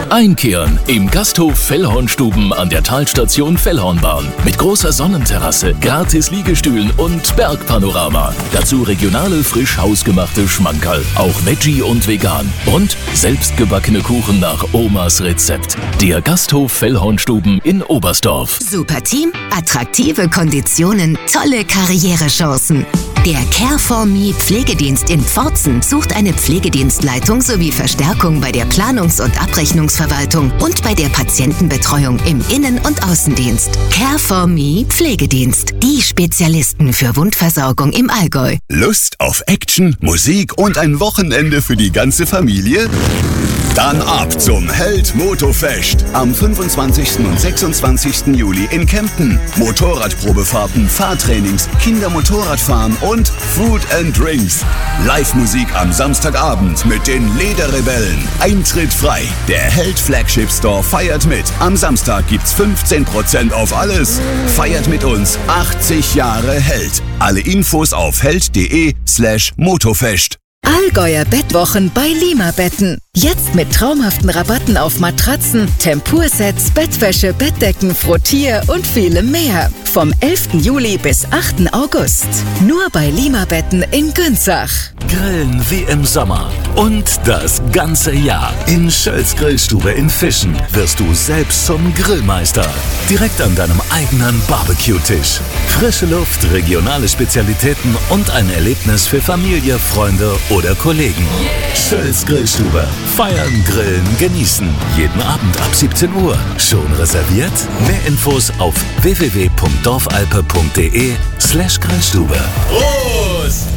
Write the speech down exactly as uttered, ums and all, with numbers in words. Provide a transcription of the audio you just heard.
Einkehren im Gasthof Fellhornstuben an der Talstation Fellhornbahn. Mit großer Sonnenterrasse, gratis Liegestühlen und Bergpanorama. Dazu regionale, frisch hausgemachte Schmankerl. Auch Veggie und vegan. Und selbstgebackene Kuchen nach Omas Rezept. Der Gasthof Fellhornstuben in Oberstdorf. Super Team, attraktive Konditionen, tolle Karrierechancen. Der Care for Me Pflegedienst in Pforzen sucht eine Pflegedienstleitung sowie Verstärkung bei der Planungs- und Abrechnungsverwaltung und bei der Patientenbetreuung im Innen- und Außendienst. Care for Me Pflegedienst. Die Spezialisten für Wundversorgung im Allgäu. Lust auf Action, Musik und ein Wochenende für die ganze Familie? Dann ab zum Held Motofest am fünfundzwanzigsten und sechsundzwanzigsten Juli in Kempten. Motorradprobefahrten, Fahrtrainings, Kindermotorradfahren und Food and Drinks. Live-Musik am Samstagabend mit den Lederrebellen. Eintritt frei. Der Held Flagship Store feiert mit. Am Samstag gibt's fünfzehn Prozent auf alles. Feiert mit uns achtzig Jahre Held. Alle Infos auf held.de slash Motofest. Allgäuer Bettwochen bei Lima Betten. Jetzt mit traumhaften Rabatten auf Matratzen, Tempursets, Bettwäsche, Bettdecken, Frottier und vielem mehr. Vom elften Juli bis achten August. Nur bei Lima Betten in Günzach. Grillen wie im Sommer und das ganze Jahr. In Schölls Grillstube in Fischen wirst du selbst zum Grillmeister. Direkt an deinem eigenen Barbecue-Tisch. Frische Luft, regionale Spezialitäten und ein Erlebnis für Familie, Freunde oder Kollegen. Schölls Grillstube. Feiern, grillen, genießen. Jeden Abend ab siebzehn Uhr. Schon reserviert? Mehr Infos auf w w w punkt dorfalpe punkt de slash Grillstube. Prost!